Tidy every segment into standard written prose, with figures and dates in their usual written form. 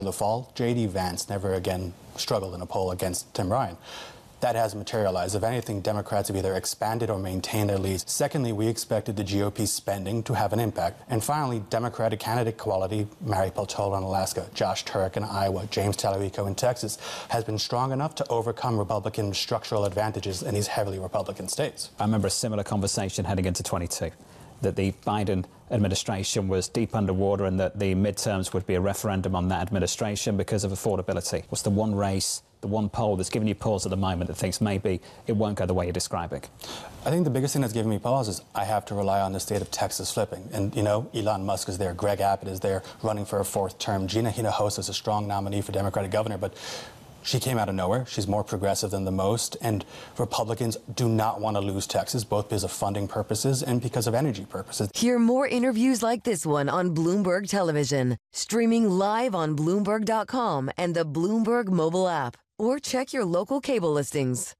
In the fall, J.D. Vance never again struggled in a poll against Tim Ryan. That hasn't materialized. If anything, Democrats have either expanded or maintained their leads. Secondly, we expected the GOP spending to have an impact. And finally, Democratic candidate quality, Mary Peltola in Alaska, Josh Turek in Iowa, James Talarico in Texas, has been strong enough to overcome Republican structural advantages in these heavily Republican states. I remember a similar conversation heading into 22, that the Biden administration was deep underwater and that the midterms would be a referendum on that administration because of affordability. What's the one race, the one poll that's giving you pause at the moment that thinks maybe it won't go the way you're describing? I think the biggest thing that's giving me pause is I have to rely on the state of Texas flipping. And, you know, Elon Musk is there, Greg Abbott is there running for a fourth term. Gina Hinojosa is a strong nominee for Democratic governor, but she came out of nowhere. She's more progressive than the most, and Republicans do not want to lose Texas, both because of funding purposes and because of energy purposes. Hear more interviews like this one on Bloomberg Television, streaming live on Bloomberg.com and the Bloomberg mobile app, or check your local cable listings.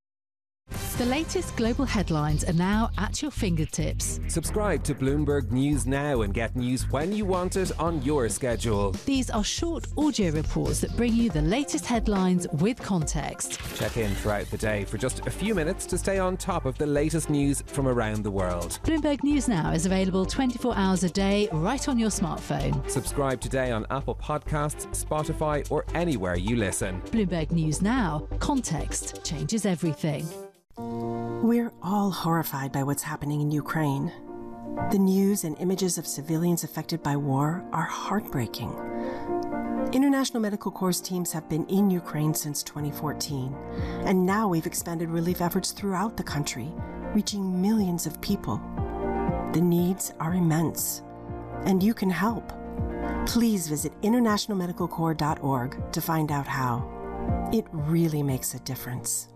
The latest global headlines are now at your fingertips. Subscribe to Bloomberg News now and get news when you want it on your schedule. These are short audio reports that bring you the latest headlines with context. Check in throughout the day for just a few minutes to stay on top of the latest news from around the world. Bloomberg News Now is available 24 hours a day right on your smartphone. Subscribe today on Apple Podcasts, Spotify, or anywhere you listen. Bloomberg News Now. Context changes everything. We're all horrified by what's happening in Ukraine. The news and images of civilians affected by war are heartbreaking. International Medical Corps teams have been in Ukraine since 2014, and now we've expanded relief efforts throughout the country, reaching millions of people. The needs are immense, and you can help. Please visit internationalmedicalcorps.org to find out how. It really makes a difference.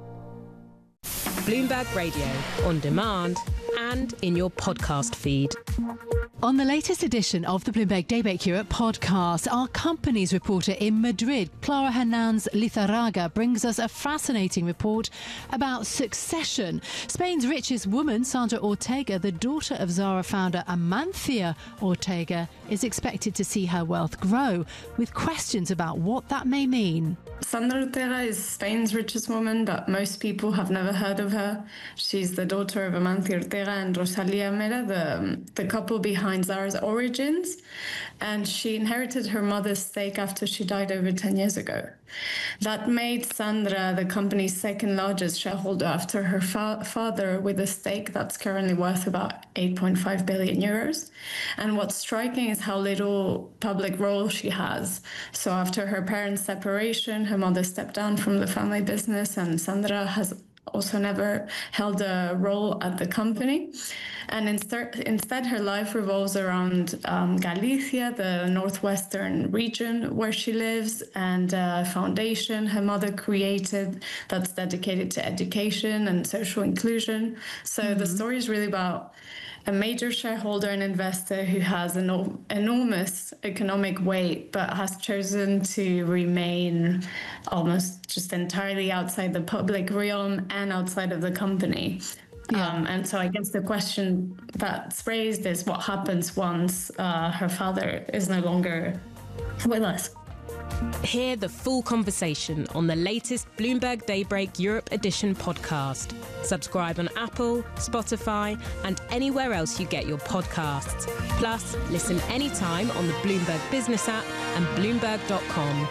Bloomberg Radio, on demand and in your podcast feed. On the latest edition of the Bloomberg Daybreak Europe podcast, our company's reporter in Madrid, Clara Hernandez Lizarraga, brings us a fascinating report about succession. Spain's richest woman, Sandra Ortega, the daughter of Zara founder Amancio Ortega, is expected to see her wealth grow, with questions about what that may mean. Sandra Ortega is Spain's richest woman, but most people have never heard of her. She's the daughter of Amancio Ortega and Rosalia Mera, the couple behind Zara's origins, and she inherited her mother's stake after she died over 10 years ago. That made Sandra the company's second largest shareholder after her father, with a stake that's currently worth about 8.5 billion euros. And what's striking is how little public role she has. So after her parents' separation, her mother stepped down from the family business, and Sandra has also never held a role at the company. And instead her life revolves around Galicia, the northwestern region where she lives, and a foundation her mother created that's dedicated to education and social inclusion. So the story is really about a major shareholder and investor who has enormous economic weight, but has chosen to remain almost just entirely outside the public realm and outside of the company. Yeah. And so I guess the question that's raised is what happens once her father is no longer with us. Hear the full conversation on the latest Bloomberg Daybreak Europe Edition podcast. Subscribe on Apple, Spotify, and anywhere else you get your podcasts. Plus, listen anytime on the Bloomberg Business app and Bloomberg.com.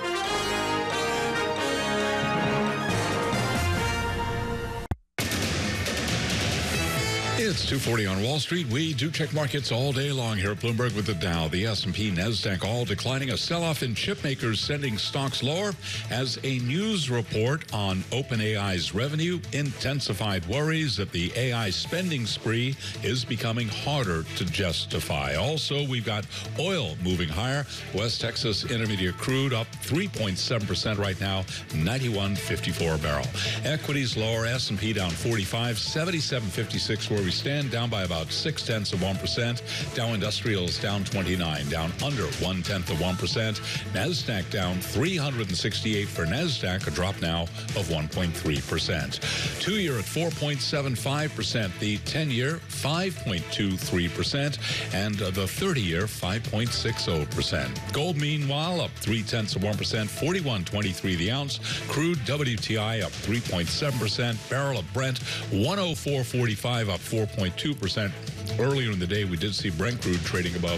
It's 2:40 on Wall Street. We do check markets all day long here at Bloomberg with the Dow, the S&P, NASDAQ all declining. A sell-off in chip makers sending stocks lower as a news report on OpenAI's revenue intensified worries that the AI spending spree is becoming harder to justify. Also, we've got oil moving higher. West Texas Intermediate crude up 3.7% right now, 91.54 a barrel. Equities lower, S&P down 45, 77.56 where we stand down by about 0.6%. Dow Industrials down 29, down under 0.1%. NASDAQ down 368 for NASDAQ, a drop now of 1.3%. 2-year at 4.75%, the 10-year 5.23%, and the 30-year 5.60%. Gold, meanwhile, up 0.3%, 41.23 the ounce. Crude WTI up 3.7%. Barrel of Brent 104.45, up 4.2%. Earlier in the day, we did see Brent crude trading above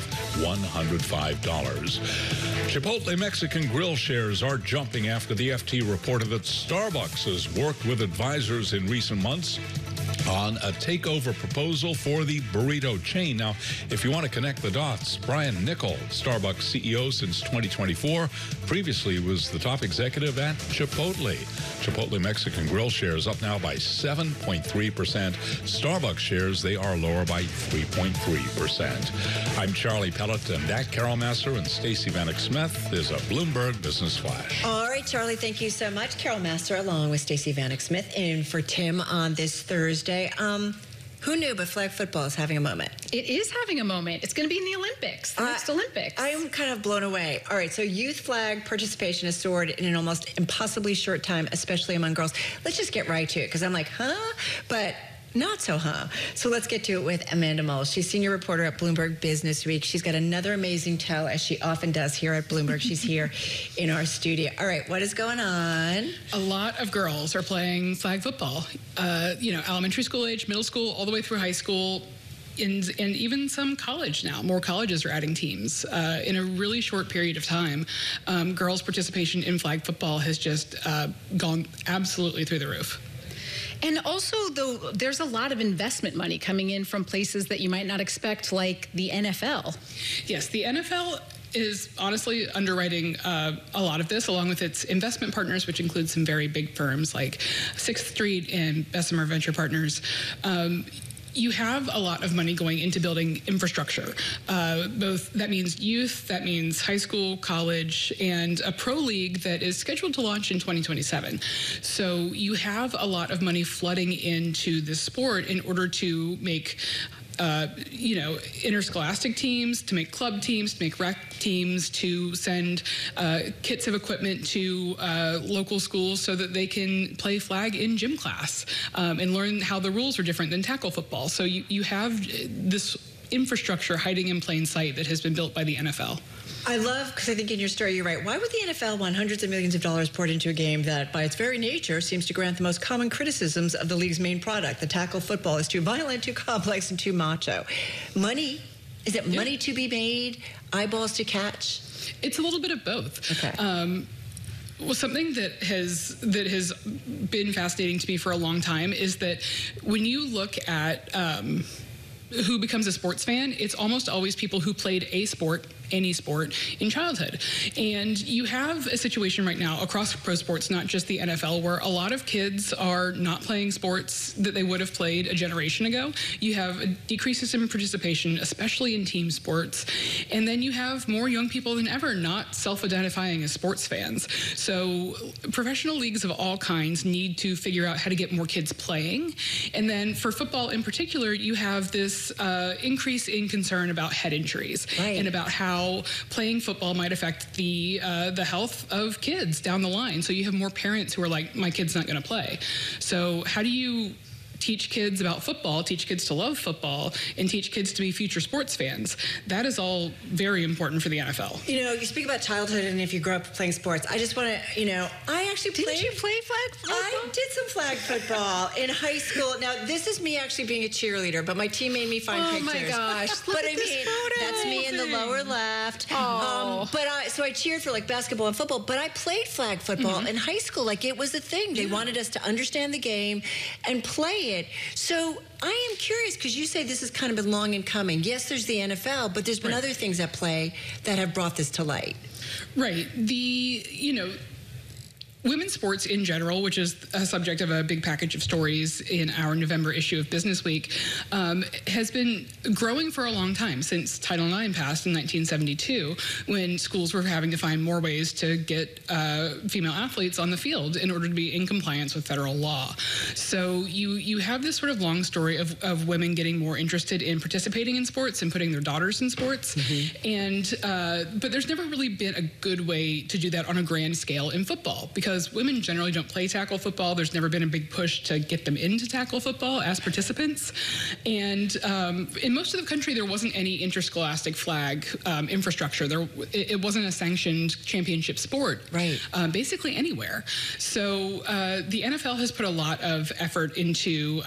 $105. Chipotle Mexican Grill shares are jumping after the FT reported that Starbucks has worked with advisors in recent months on a takeover proposal for the burrito chain. Now, if you want to connect the dots, Brian Niccol, Starbucks CEO since 2024, previously was the top executive at Chipotle. Chipotle Mexican Grill shares up now by 7.3%. Starbucks shares, they are lower by 3.3%. I'm Charlie Pellet, and that Carol Massar and Stacey Vanek Smith is a Bloomberg Business Flash. All right, Charlie, thank you so much. Carol Massar along with Stacey Vanek Smith in for Tim on this Thursday. Who knew, but flag football is having a moment. It is having a moment. It's going to be in the Olympics, the next Olympics. I'm kind of blown away. All right, so youth flag participation has soared in an almost impossibly short time, especially among girls. Let's just get right to it, because I'm like, but not so, So let's get to it with Amanda Mull. She's senior reporter at Bloomberg Business Week. She's got another amazing tell, as she often does here at Bloomberg. She's here in our studio. All right, what is going on? A lot of girls are playing flag football. Elementary school age, middle school, all the way through high school. And even some college now. More colleges are adding teams. In a really short period of time, girls' participation in flag football has just gone absolutely through the roof. And also, though, there's a lot of investment money coming in from places that you might not expect, like the NFL. Yes, the NFL is honestly underwriting a lot of this, along with its investment partners, which includes some very big firms like Sixth Street and Bessemer Venture Partners. You have a lot of money going into building infrastructure. That means youth, that means high school, college, and a pro league that is scheduled to launch in 2027. So you have a lot of money flooding into this sport in order to make interscholastic teams, to make club teams, to make rec teams, to send kits of equipment to local schools so that they can play flag in gym class and learn how the rules are different than tackle football. So you have this infrastructure hiding in plain sight that has been built by the NFL. I love, because I think in your story you're right, why would the NFL want hundreds of millions of dollars poured into a game that, by its very nature, seems to grant the most common criticisms of the league's main product? The tackle football is too violent, too complex, and too macho. Money? Is it money to be made? Eyeballs to catch? It's a little bit of both. Okay. Well, something that has been fascinating to me for a long time is that when you look at who becomes a sports fan, it's almost always people who played a sport, any sport, in childhood. And you have a situation right now across pro sports, not just the NFL, where a lot of kids are not playing sports that they would have played a generation ago. You have decreases in participation, especially in team sports. And then you have more young people than ever not self-identifying as sports fans. So professional leagues of all kinds need to figure out how to get more kids playing. And then for football in particular, you have this increase in concern about head injuries and about how playing football might affect the health of kids down the line. So you have more parents who are like, my kid's not going to play. So how do you teach kids about football, teach kids to love football, and teach kids to be future sports fans? That is all very important for the NFL. You speak about childhood and if you grew up playing sports. I just want to, I actually played. Did you play flag football? I did some flag football in high school. Now, this is me actually being a cheerleader, but my team made me find pictures. Oh my gosh! But I mean, that's me in the lower left. So I cheered for like basketball and football, but I played flag football in high school. Like it was a thing. They wanted us to understand the game and play it. So I am curious, because you say this has kind of been long in coming. Yes, there's the NFL, but there's been other things at play that have brought this to light. Right. women's sports in general, which is a subject of a big package of stories in our November issue of Business Week, has been growing for a long time, since Title IX passed in 1972, when schools were having to find more ways to get female athletes on the field in order to be in compliance with federal law. So you have this sort of long story of women getting more interested in participating in sports and putting their daughters in sports. And but there's never really been a good way to do that on a grand scale in football, because women generally don't play tackle football. There's never been a big push to get them into tackle football as participants. And in most of the country, there wasn't any interscholastic flag infrastructure. It wasn't a sanctioned championship sport, basically anywhere. So the NFL has put a lot of effort into